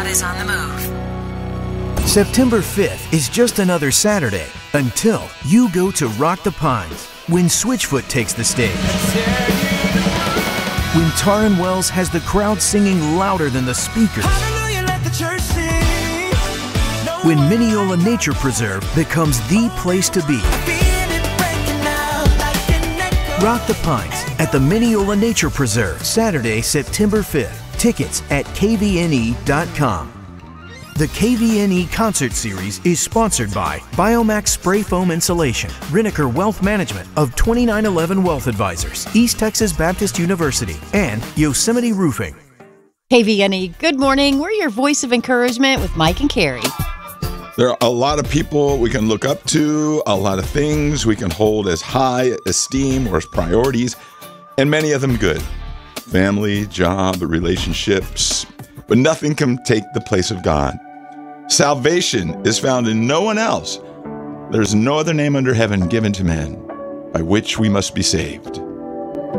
God is on the move. September 5th is just another Saturday until you go to Rock the Pines when Switchfoot takes the stage. When Taryn Wells has the crowd singing louder than the speakers. When Mineola Nature Preserve becomes the place to be. Rock the Pines at the Mineola Nature Preserve, Saturday, September 5th. Tickets at kvne.com. The KVNE Concert Series is sponsored by Biomax Spray Foam Insulation, Riniker Wealth Management of 2911 Wealth Advisors, East Texas Baptist University, and Yosemite Roofing. KVNE, good morning. We're your voice of encouragement with Mike and Carrie. There are a lot of people we can look up to, a lot of things we can hold as high esteem or as priorities, and many of them good. Family, job, relationships, but nothing can take the place of God. Salvation is found in no one else. There is no other name under heaven given to men by which we must be saved.